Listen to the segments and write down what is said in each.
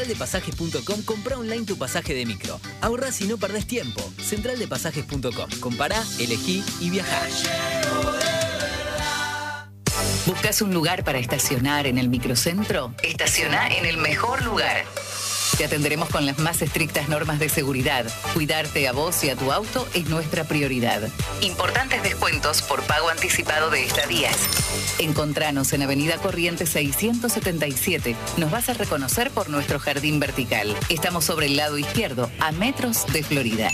centraldepasajes.com, compra online tu pasaje de micro. Ahorrás y no perdés tiempo. Centraldepasajes.com. Compará, elegí y viajá. ¿Buscas un lugar para estacionar en el microcentro? Estaciona en el mejor lugar. Te atenderemos con las más estrictas normas de seguridad. Cuidarte a vos y a tu auto es nuestra prioridad. Importantes descuentos por pago anticipado de estadías. Encontranos en Avenida Corrientes 677. Nos vas a reconocer por nuestro jardín vertical. Estamos sobre el lado izquierdo, a metros de Florida.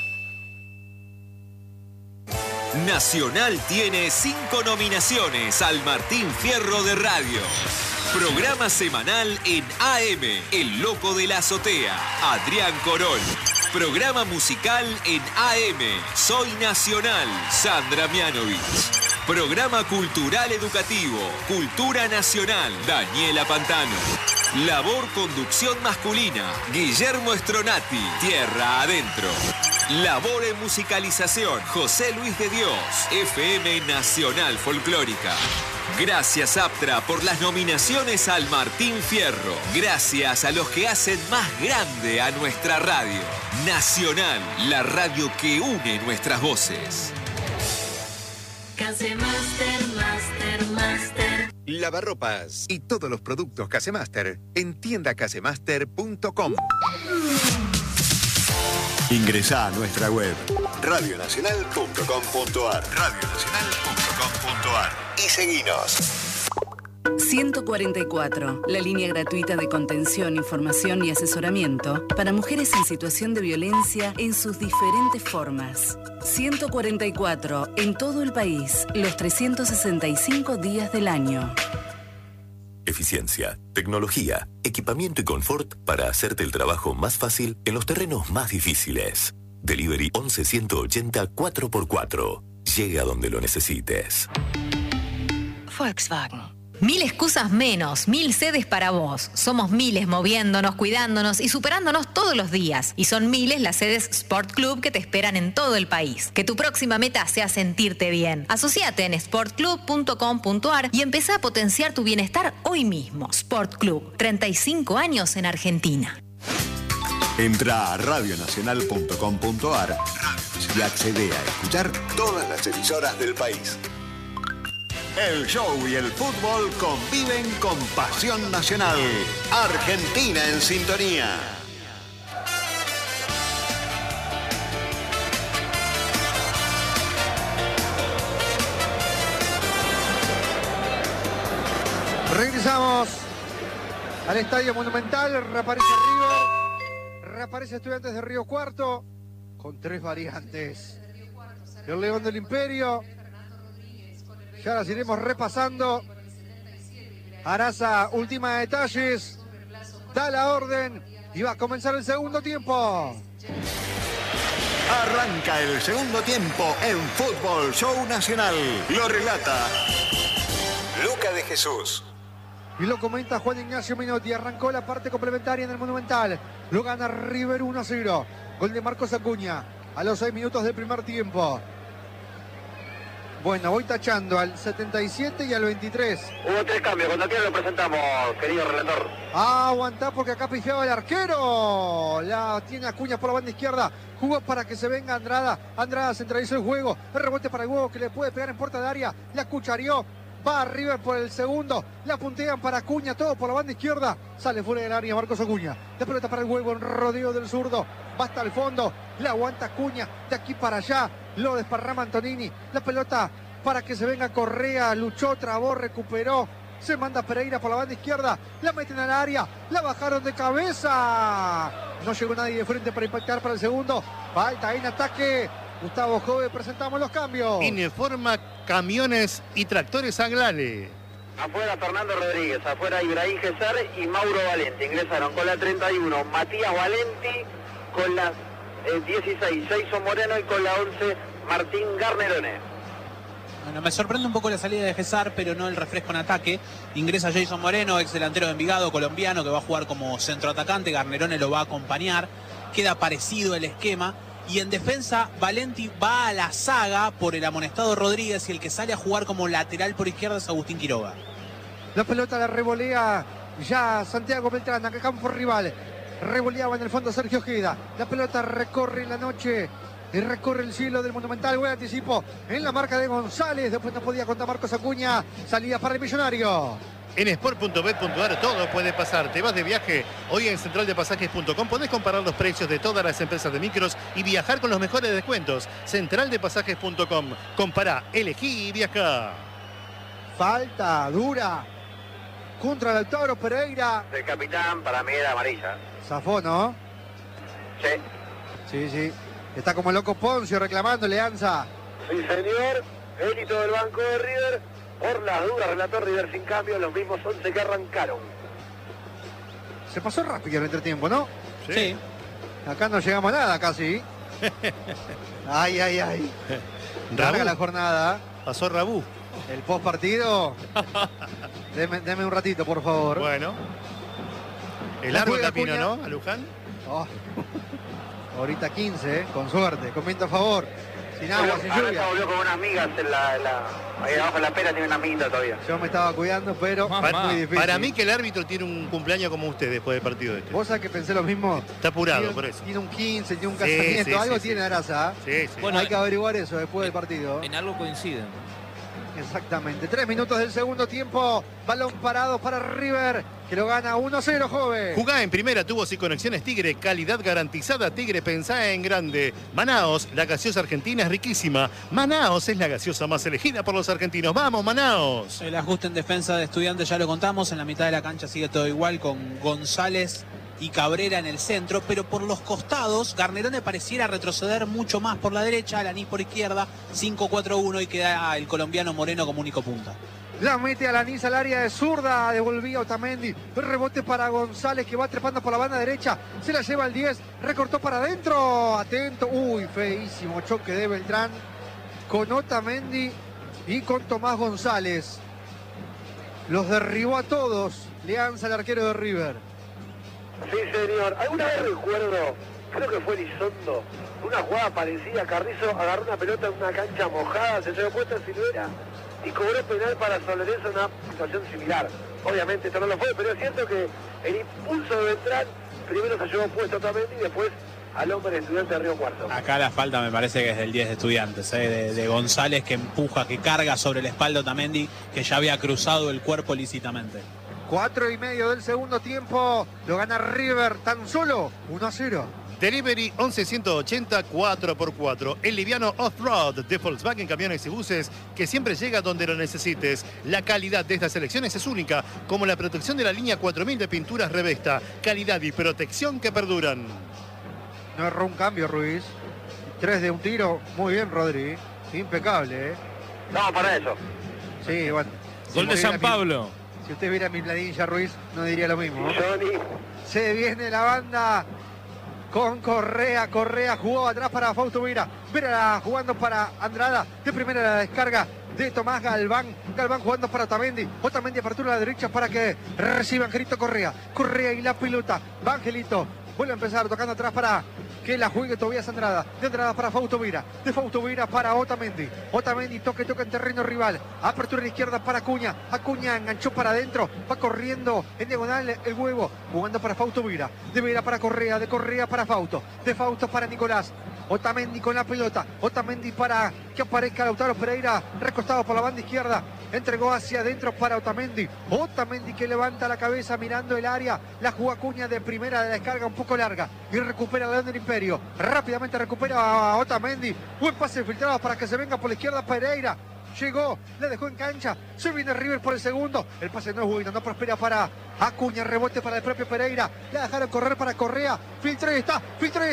Nacional tiene 5 nominaciones al Martín Fierro de Radio. Programa semanal en AM, El Loco de la Azotea, Adrián Corol. Programa musical en AM, Soy Nacional, Sandra Mianovich. Programa cultural educativo, Cultura Nacional, Daniela Pantano. Labor conducción masculina, Guillermo Stronati, Tierra Adentro. Labor en musicalización, José Luis de Dios, FM Nacional Folclórica. Gracias, Aptra, por las nominaciones al Martín Fierro. Gracias a los que hacen más grande a nuestra radio. Nacional, la radio que une nuestras voces. Casemaster, Master. Lavarropas y todos los productos Casemaster en tiendacasemaster.com. Ingresá a nuestra web radionacional.com.ar y seguinos. 144, la línea gratuita de contención, información y asesoramiento para mujeres en situación de violencia en sus diferentes formas. 144, en todo el país, los 365 días del año. Eficiencia, tecnología, equipamiento y confort para hacerte el trabajo más fácil en los terrenos más difíciles. Delivery 11 180 4x4. Llega donde lo necesites. Volkswagen. 1000 excusas menos, 1000 sedes para vos. Somos miles moviéndonos, cuidándonos y superándonos todos los días. Y son miles las sedes Sport Club que te esperan en todo el país. Que tu próxima meta sea sentirte bien. Asociate en sportclub.com.ar y empezá a potenciar tu bienestar hoy mismo. Sport Club, 35 años en Argentina. Entra a radionacional.com.ar y accede a escuchar todas las emisoras del país. El show y el fútbol conviven con pasión nacional. Argentina en sintonía. Regresamos al Estadio Monumental. Reaparece River. Reaparece Estudiantes de Río Cuarto con 3 variantes. El León del Imperio. Ya las iremos repasando. Araza, última detalles. Da la orden y va a comenzar el segundo tiempo. Arranca el segundo tiempo en Fútbol Show Nacional. Lo relata Luca de Jesús. Y lo comenta Juan Ignacio Menotti. Arrancó la parte complementaria en el Monumental. Lo gana River 1-0. Gol de Marcos Acuña a los 6 minutos del primer tiempo. Bueno, voy tachando al 77 y al 23. Hubo 3 cambios, cuando quieran lo presentamos, querido relator. Aguantá porque acá pifiaba el arquero. La tiene Acuña por la banda izquierda. Jugó para que se venga Andrada. Andrada centralizó el juego. El rebote para el huevo que le puede pegar en puerta de área. La cucharió. Va a River por el segundo. La puntean para Acuña, todo por la banda izquierda. Sale fuera del área Marcos Acuña. La pelota para el huevo en rodeo del zurdo. Va hasta el fondo. La aguanta Acuña. De aquí para allá. Lo desparrama Antonini. La pelota para que se venga Correa. Luchó, trabó, recuperó. Se manda Pereira por la banda izquierda. La meten al área. La bajaron de cabeza. No llegó nadie de frente para impactar para el segundo. Falta en ataque. Gustavo Jove, presentamos los cambios. Ineforma, Camiones y Tractores Anglale. Afuera Fernando Rodríguez, afuera Ibrahim Gesar y Mauro Valenti. Ingresaron con la 31 Matías Valenti, con la 16 Jason Moreno y con la 11 Martín Garnerone. Bueno, me sorprende un poco la salida de Gesar, pero no el refresco en ataque. Ingresa Jason Moreno, ex delantero de Envigado, colombiano, que va a jugar como centroatacante. Garnerone lo va a acompañar. Queda parecido el esquema. Y en defensa, Valenti va a la saga por el amonestado Rodríguez y el que sale a jugar como lateral por izquierda es Agustín Quiroga. La pelota la revolea ya Santiago Beltrán, acá campo rival. Revoleaba en el fondo Sergio Ojeda. La pelota recorre la noche y recorre el cielo del Monumental. Buen anticipo en la marca de González. Después no podía contar Marcos Acuña. Salida para el Millonario. En sport.bet.ar todo puede pasar. Te vas de viaje hoy en centraldepasajes.com. Podés comparar los precios de todas las empresas de micros y viajar con los mejores descuentos. Centraldepasajes.com. Compará, elegí y viajá. Falta dura contra Lautaro Pereira. El capitán para mí era amarilla. Zafó, ¿no? Sí. Sí. Está como loco Poncio reclamando Leanza. Sí, señor. Él y todo el banco de River. Por las dudas, relató River sin cambio, los mismos 11 que arrancaron. Se pasó rápido el entretiempo, ¿no? Sí. Acá no llegamos a nada casi. Ay. Larga la jornada. Pasó Rabú. El post partido. Deme un ratito, por favor. Bueno. El largo camino, ¿no? A Luján. Oh. Ahorita 15, con suerte, con viento a favor. Sin agua, sin lluvia. Ahora volvió con unas migas ahí abajo en la pera, tiene una minda todavía. Yo me estaba cuidando, pero muy difícil. Para mí que el árbitro tiene un cumpleaños como usted después del partido este. ¿Vos sabés que pensé lo mismo? Está apurado por eso. Tiene un 15, tiene un casamiento, algo tiene Araza. Sí. Bueno, hay que averiguar eso después del partido. En algo coinciden. Exactamente. 3 minutos del segundo tiempo. Balón parado para River, que lo gana 1-0, joven. Jugá en primera, tubos y conexiones Tigre. Calidad garantizada. Tigre, pensá en grande. Manaos, la gaseosa argentina es riquísima. Manaos es la gaseosa más elegida por los argentinos. ¡Vamos, Manaos! El ajuste en defensa de Estudiantes ya lo contamos. En la mitad de la cancha sigue todo igual con González y Cabrera en el centro, pero por los costados Garnerone pareciera retroceder mucho más por la derecha, Alanis por izquierda, 5-4-1 y queda el colombiano Moreno como único punta. La mete Alanis al área de zurda, devolvía Otamendi, rebote para González que va trepando por la banda derecha, se la lleva al 10, recortó para adentro, atento, feísimo choque de Beltrán con Otamendi y con Tomás González. Los derribó a todos, Leanza, el arquero de River. Sí, señor. Alguna vez recuerdo, creo que fue Elizondo, una jugada parecida. Carrizo agarró una pelota en una cancha mojada, se llevó puesta en Silvera y cobró penal para San Lorenzo en una situación similar. Obviamente esto no lo fue, pero es cierto que el impulso de Beltrán primero se llevó puesto también y después al hombre de Estudiantes de Río Cuarto. Acá la falta me parece que es del 10 de Estudiantes, de González, que empuja, que carga sobre la espalda Otamendi, que ya había cruzado el cuerpo lícitamente. 4:30 del segundo tiempo, lo gana River tan solo 1-0. Delivery 11-180 4x4. El liviano off-road de Volkswagen Camiones y Buses que siempre llega donde lo necesites. La calidad de estas selecciones es única, como la protección de la línea 4000 de pinturas Revesta. Calidad y protección que perduran. No erró un cambio Ruiz. 3 de un tiro. Muy bien Rodri. Impecable, ¿eh? No, para eso. Sí, bueno. Gol de San Pablo. Si usted viera mi planilla, Ruiz, no diría lo mismo. Johnny. Se viene la banda con Correa. Correa jugó atrás para Fausto Vera. Vera jugando para Andrada. De primera la descarga de Tomás Galván. Galván jugando para Otamendi. Otamendi apertura a la derecha para que reciba Angelito Correa. Correa y la pelota. Va Angelito. Vuelve a empezar tocando atrás para que la juegue Tobías Andrada. De Andrada para Fausto Vera. De Fausto Vera para Otamendi. Otamendi toca en terreno rival. Apertura a la izquierda para Acuña. Acuña enganchó para adentro. Va corriendo en diagonal el huevo. Jugando para Fausto Vera. De Vera para Correa. De Correa para Fausto. De Fausto para Nicolás. Otamendi con la pelota. Otamendi para que aparezca Lautaro Pereira. Recostado por la banda izquierda. Entregó hacia adentro para Otamendi. Otamendi que levanta la cabeza mirando el área. La jugó Acuña de primera de la descarga un poco larga. Y recupera el León del Imperio. Rápidamente recupera a Otamendi. Buen pase filtrado para que se venga por la izquierda Pereira. Llegó, le dejó en cancha. Se viene River por el segundo. El pase no es bueno, no prospera para Acuña. Rebote para el propio Pereira. Le dejaron correr para Correa. Filtró y está. Filtró y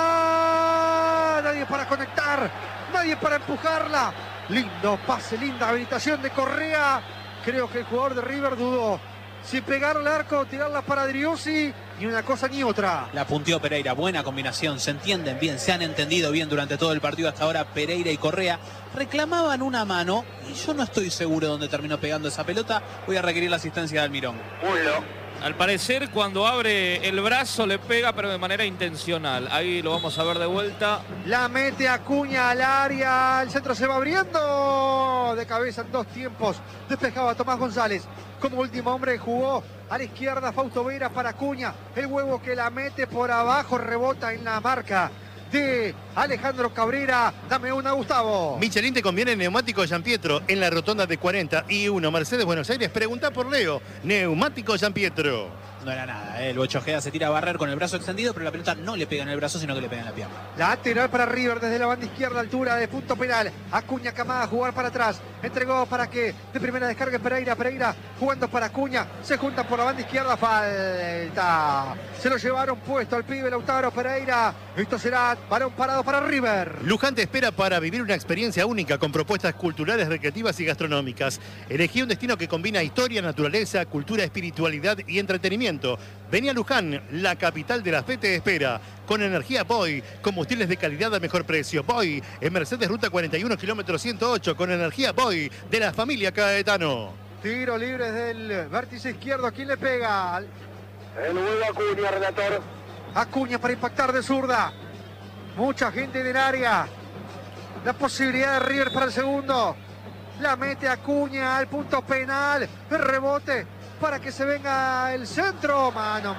está. Nadie para conectar. Nadie para empujarla. Lindo pase, linda habilitación de Correa. Creo que el jugador de River dudó si pegar al arco o tirarla para Driussi. Ni una cosa ni otra. La punteó Pereira, buena combinación, se entienden bien, se han entendido bien durante todo el partido hasta ahora. Pereira y Correa reclamaban una mano y yo no estoy seguro de dónde terminó pegando esa pelota. Voy a requerir la asistencia de Almirón. Al parecer, cuando abre el brazo le pega, pero de manera intencional. Ahí lo vamos a ver de vuelta. La mete Acuña al área. El centro se va abriendo. De cabeza en 2 tiempos. Despejaba Tomás González. Como último hombre jugó a la izquierda Fausto Vera para Acuña. El huevo que la mete por abajo. Rebota en la marca de Alejandro Cabrera. Dame una, Gustavo. Michelin te conviene neumático Gianpietro en la rotonda de 41 Mercedes Buenos Aires. Pregunta por Leo. Neumático Gianpietro. No era nada, el Bocho Ojeda se tira a barrer con el brazo extendido, pero la pelota no le pega en el brazo, sino que le pega en la pierna. Lateral para River desde la banda izquierda, altura de punto penal. Acuña Camada a jugar para atrás. Entregó para que de primera descargue Pereira. Pereira jugando para Acuña. Se juntan por la banda izquierda. Falta. Se lo llevaron puesto al pibe Lautaro Pereira. Esto será balón parado para River. Luján te espera para vivir una experiencia única con propuestas culturales, recreativas y gastronómicas. Elegí un destino que combina historia, naturaleza, cultura, espiritualidad y entretenimiento. Vení a Luján, la capital de la fe te espera. Con energía Boy, combustibles de calidad a mejor precio. Boy, en Mercedes Ruta 41, kilómetro 108, con energía Boy de la familia Caetano. Tiro libre del vértice izquierdo. ¿Quién le pega? El huevo Acuña, relator. Acuña para impactar de zurda. Mucha gente en el área. La posibilidad de River para el segundo. La mete Acuña al punto penal. El rebote para que se venga el centro. Manito.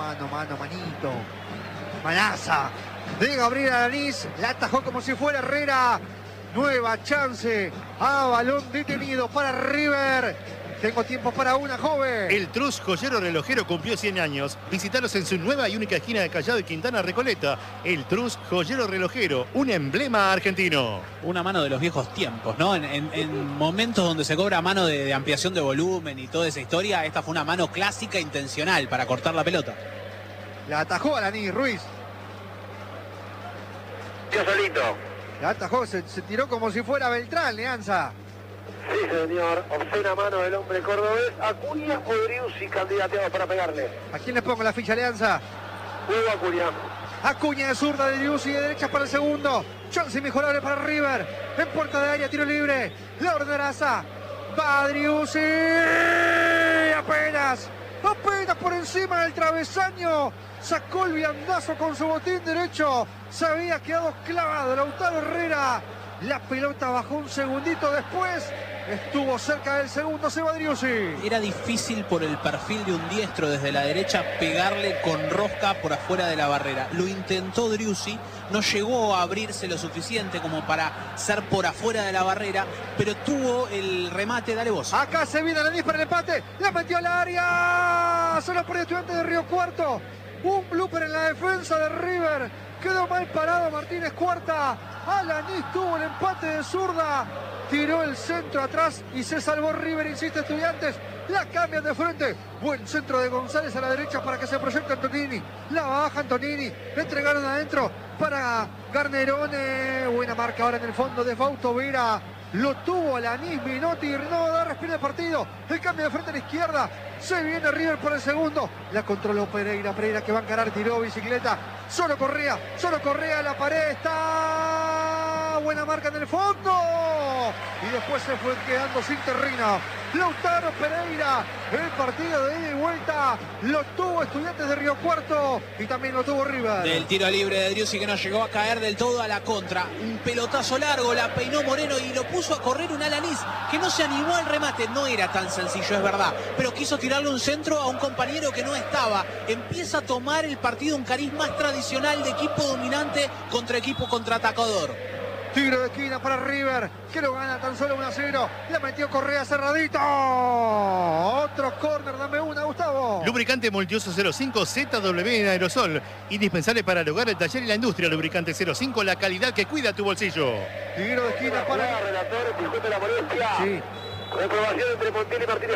Manaza de Gabriel Alanís. La atajó como si fuera Herrera. Nueva chance a balón detenido para River. Tengo tiempo para una, joven. El Trus Joyero Relojero cumplió 100 años. Visítalos en su nueva y única esquina de Callao y Quintana Recoleta. El Trus Joyero Relojero, un emblema argentino. Una mano de los viejos tiempos, ¿no? En momentos donde se cobra mano de ampliación de volumen y toda esa historia, esta fue una mano clásica intencional para cortar la pelota. La atajó Alanís, Ruiz. Yo solito. La atajó, se tiró como si fuera Beltrán, Leanza. Sí, señor. Obscena mano del hombre cordobés. Acuña o Driussi candidateado para pegarle. ¿A quién le pongo la ficha, Alianza? Huevo Acuña. Acuña de zurda, de Driussi de derecha para el segundo. Chance mejorable para River. En puerta de área, tiro libre. La orderaza. Va Driussi. Apenas por encima del travesaño. Sacó el viandazo con su botín derecho. Se había quedado clavado Lautaro Herrera. La pelota bajó un segundito después. Estuvo cerca del segundo Seba Driussi. Era difícil por el perfil de un diestro desde la derecha pegarle con rosca por afuera de la barrera. Lo intentó Driussi, no llegó a abrirse lo suficiente como para ser por afuera de la barrera, pero tuvo el remate. Dale vos. Acá se viene Alanís para el empate. La metió al área. Se lo pone Estudiantes de Río Cuarto. Un blooper en la defensa de River. Quedó mal parado Martínez Cuarta. Alanís tuvo el empate de zurda. Tiró el centro atrás y se salvó River, insiste Estudiantes. La cambian de frente. Buen centro de González a la derecha para que se proyecte Antonini. La baja Antonini. Le entregaron adentro para Garnerone. Buena marca ahora en el fondo de Fausto Vera. Lo tuvo Alanís, Minotti, no da respiro el partido. El cambio de frente a la izquierda. Se viene River por el segundo. La controló Pereira. Pereira que va a encarar, tiró bicicleta. Solo Correa a la pared. Está buena marca en el fondo. Y después se fue quedando sin terreno. Lautaro Pereira. El partido de ida y vuelta lo tuvo Estudiantes de Río Cuarto y también lo tuvo River. Del tiro libre de Driussi que no llegó a caer del todo a la contra. Un pelotazo largo, la peinó Moreno y lo puso a correr un Alanís que no se animó al remate. No era tan sencillo, es verdad, pero quiso tirarle un centro a un compañero que no estaba. Empieza a tomar el partido un cariz más tradicional de equipo dominante contra equipo contraatacador. Tiro de esquina para River, que lo gana tan solo 1-0. La metió Correa cerradito. Otro córner, dame una, Gustavo. Lubricante Multiuso 05 ZW en aerosol. Indispensable para el hogar, el taller y la industria. Lubricante 05, la calidad que cuida tu bolsillo. Tiro de esquina para... Relator, disculpe la molestia. Sí. Reprobación entre Montiel y Martínez